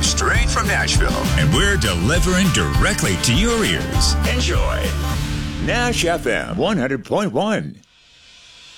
straight from Nashville. And we're delivering directly to your ears. Enjoy. Nash FM 100.1.